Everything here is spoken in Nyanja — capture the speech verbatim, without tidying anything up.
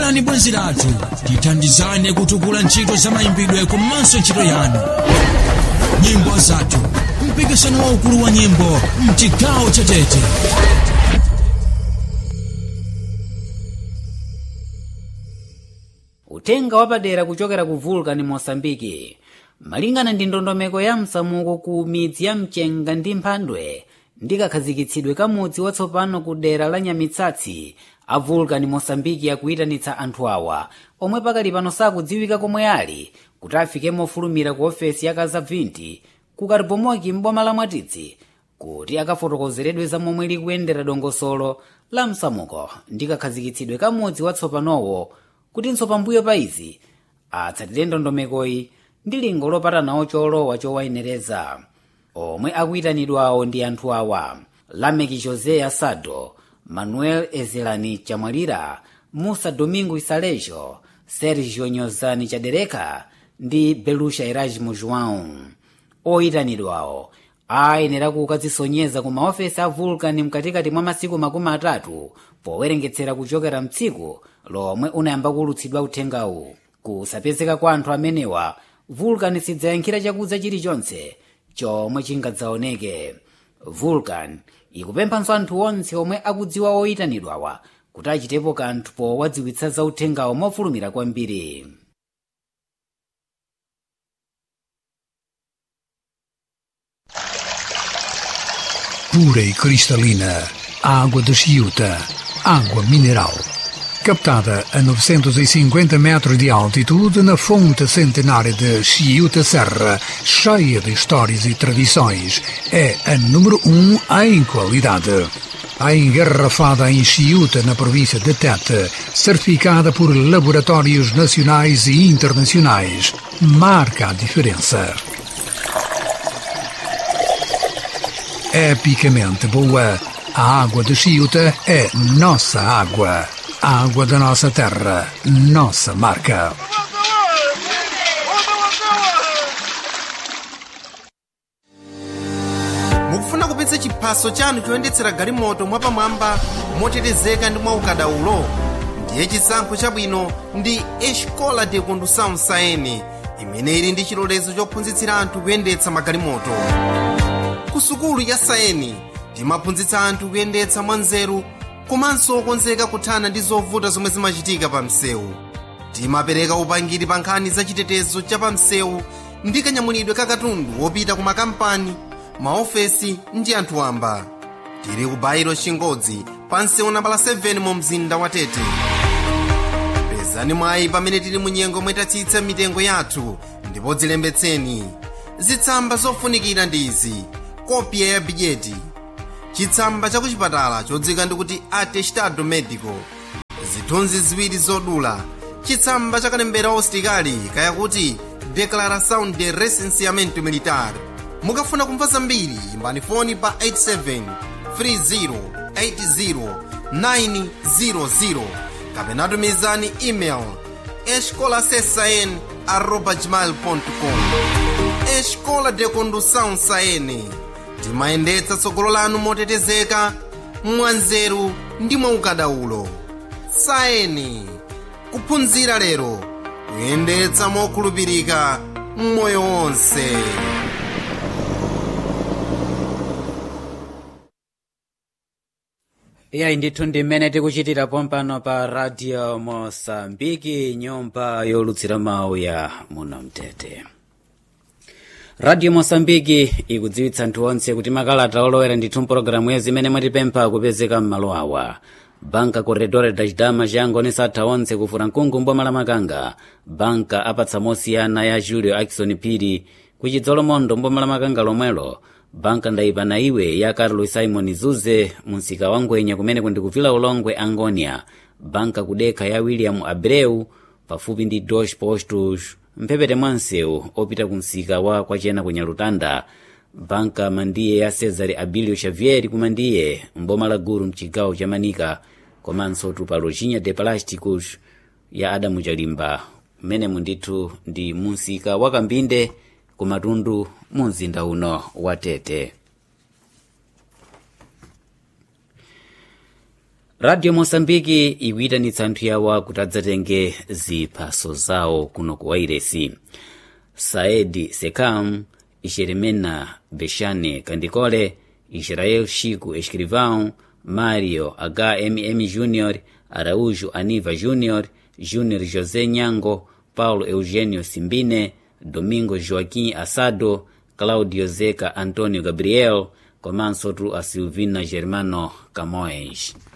Bwerani bwenzi lathu tithandizane kutukula ntchito za mayimbidwe komanso ntchito yanu. Nyimbo zathu, mpikisano waukulu wa nyimbo mchigawo cha Tete. Utenga wapadera kuchokera ku Vulcan Mosambiki. Malingana ndi ndondomeko ya msamuko ku midzi ya Mchenga ndi Mphandwe ndikakhazikitsidwe kamudzi watsopano ku dera la Nyamitsatsi, a Vulcan Mosambiki akuyitanitsa anthu awa omwe pakali pano sakudziwika komwe ali kuti afike mofulumira ku ofesi ya Kazabvinti ku Karibomoki m'boma la Mwatitsi kuti akafotokozeredwe za momwe likuyendera dongosolo la msamuko ndikakhazikitsidwe kamudzi watsopanowo kutinso pambuyo pa izi atsatire ndondomekoyi ndi lingo lopatanawo cholowa chowayenereza. Omwe akuyitanidwawo ndi anthu awa: Lameki José Asado, Manuel Ezelani Chamwalira, Musa Domingo Isalejo, Sergio Nyozani Chadereka ndi Belusha Erasmo João. Oyitanidwawo ayenera kukadzisonyeza ku maofesi a Vulcan mkatikati mwa masiku makumi atatu powerengetsera kuchokera mtsiku lomwe unayamba kulutsidwa uthengawu. Kusapezeka kwa anthu amenewa, Vulcan sidzayankhira chakudza chilichonse chomwe chingadzaoneke. Vulcan ikupemphanso anthu onse omwe akudziwa oyitanidwawa kuti achitepo kanthu powadziwitsa za uthengawo mofulumira kwambiri. Pura e cristalina, água de Chiuta, água mineral. Captada a novecentos e cinquenta metros de altitude na fonte centenária de Chiuta Serra, cheia de histórias e tradições, é a número um em qualidade. A engarrafada em Chiuta, na província de Tete, certificada por laboratórios nacionais e internacionais, marca a diferença. Epicamente boa, a água de Chiuta é nossa água. A água da nossa terra, nossa marca. Mukufuna kupitsa chiphaso chanu choyendetsera galimoto mwapamwamba motetezeka ndi mwaukadaulo? Ndiye chisankho chabwino ndi Escola de Condução Saene, imene ili ndi chilolezo chophunzitsira anthu kuyendetsa magalimoto. Ku sukulu ya Saene timaphunzitsa anthu kuyendetsa mwanzeru komanso okonzeka kuthana ndi zovuta zomwe zimachitika pa msewu. Timapereka upangiri pa nkhani za chitetezo cha pa msewu ndi kanyamulidwe ka katundu wopita ku makampani, maofesi ndi anthu wamba. Tili ku Bairo Chingodzi pa msewu nambala sete mu mzinda wa Tete. Pezani mwayi pamene tili mu nyengo mwetatsitsa mitengo yathu ndipo dzilembetseni. Zitsamba zofunikira ndi izi: kopya ya bijeti, chitsamba cha kuchipatala chodzika ndikuti atestado medico, zithunzi ziwiri zodula, chitsamba cha kalembera usitikali kaya kuti declaração de recenseamento militar. Mukafuna kumva zambiri imbani foni pa oito sete três zero oito zero nove zero zero kapena tumizani email escolasaene arroba gmail ponto com. Escola de Condução Saene, timayendetsa tsogolo lanu motetezeka, mwanzeru ndi mwaukadaulo. Saene, kuphunzira lero, kuyendetsa mokhulupirika mmoyo wonse. Iya ndithu ndi mmene tikuchitira pompano pa Radio Mosambiki, nyumba yolutsira mawu ya muno Mtete. Radio Mosambiki ikudziwitsa anthu onse kuti makalata olowera ndithu mpologalamu ya zimene mwatipempha kupezeka m'malo awa. Banka Corredore da Chidama changonesa atha onse kufuna mkungu mboma la Makanga. Banka apatsa mosiyana ya Julio Ackson Phiri kuchidzolo mondo mboma la Makanga lomwelo. Banka ndayipana iwe ya Carlos Simon Zuze munsika wa Ngwenya kumene kundikuvila ulongwe Angonia. Banka kudekha ya William Abreu pafupi ndi Dos Postos mphepete mwansewu opita kumsika wa kwachena ku Nyalutanda. Banka mandiye ya Cesare Abilio Xavier kumandiye mboma la Guru mchigawo cha Manika, komanso tupa Lojinha de Plásticos ya Adamu Chalimba mmene mundithu ndi munsika wa Kambinde kumatundu munzinda uno wa Tete. radio moçambike ikuyitanitsa anthu yawa kuti adzatenge ziphaso zawo kuno ku wairesi. Saedi Sekam, Jeremena Bechane Candicole, Israel Chico Escrivão, Mario H M M Júnior, Araújo Aniva Júnior, Júnior José Nyango, Paulo Eugênio Simbine, Domingo Joaquim Assado, Claudio Zeca Antônio Gabriel, komanso tu a Silvina Germano Camões.